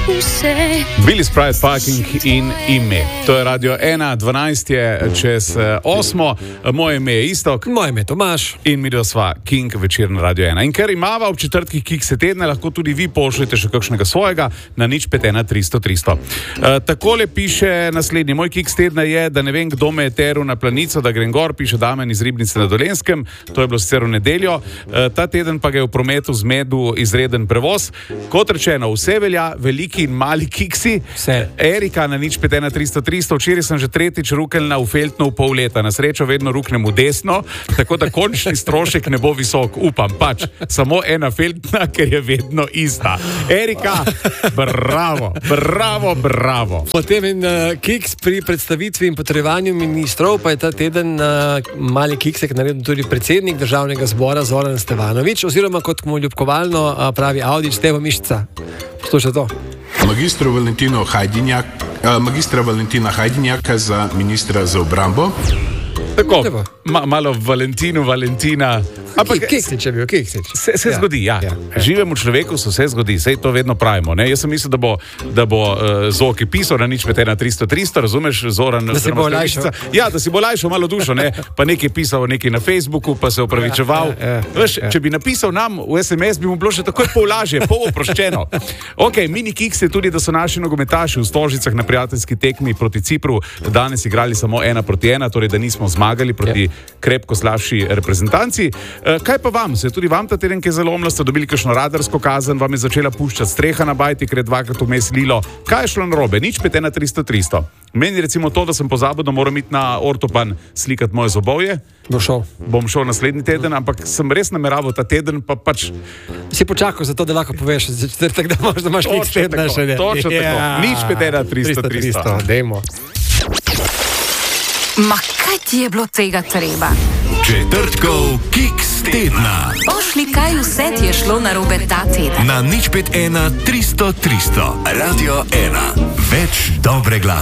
Billy's Pride Parking in ime. To je Radio 1, 12 je čez 8. Moje ime je Iztok. Moje ime je Tomaž. In mi sva King večer na Radio 1. In ker imava ob četrtkih Kikse tedne, lahko tudi vi pošljete še kakšnega svojega na 051 300 300. Takole piše naslednji. Moj Kiks tedna je, da ne vem, kdo me je teril na planico, da grem gor, piše Damen iz Ribnice na Dolenjskem. To je bilo sicer v nedeljo. Ta teden pa ga je v prometu zmedel izreden prevoz. Kot rečeno, vse velja, veliki in mali kiksi. Vse. Erika na 051 300 300. Včeraj sem že tretjič rukeljna v Feltnu v pol leta. Na srečo vedno ruknem v desno, tako da končni strošek ne bo visok. Upam pač. Samo ena Feltna, ker je vedno ista. Erika, bravo, bravo, bravo. Potem en kiks pri predstavitvi in potrjevanju ministrov, pa je ta teden mali kiksek naredil tudi predsednik državnega zbora Zoran Stevanović, oziroma kot mu ljubkovalno pravi Avdić, Stevo Mišica. Poslušaj to. Magistra Valentina Hajdinjaka za ministra za obrambo. Tako, malo Valentina. Kiksič je bil, kiksič. Se zgodi, ja. Živemu človeku se vse zgodi, sej to vedno pravimo. Ne? Jaz sem mislil, da bo Zoki pisal na 051 300 300, razumeš, Zoran? Da si bo olajšal. Ja, da si bo olajšal malo dušo, ne? Pa nekaj pisal nekaj na Facebooku, pa se opravičeval. Veš, če bi napisal nam v SMS, bi mu bilo še takoj pol lažje, pol oproščeno. Ok, mini kiks je tudi, da so naši nogometaši v Stožicah na prijateljski tekmi proti Cipru danes igrali samo 1-1, torej da nismo zmagali proti krepko slabši reprezentanci. Kaj pa vam? Se je tudi vam ta teden kaj zalomilo? Ste dobili kakšno radarsko kazen? Vam je začela puščati streha na bajti, ker je dvakrat vmes lilo? Kaj je šlo narobe? 051 300 300. Meni recimo to, da sem pozabil, da moram iti na ortopan slikati moje zobovje. Bom šel naslednji teden, ampak sem res nameraval ta teden, pa pač... Si počakal za to, da lahko poveš, da imaš kiks tedna še ne. Točno tako. 051 300 300. Dejmo. Ma kaj ti je bilo tega treba? Četrtkov Kiks tedna. Pošli, kaj vse ti je šlo narobe ta teden. Na 051 300 300. Radio 1. Več dobre glasbe.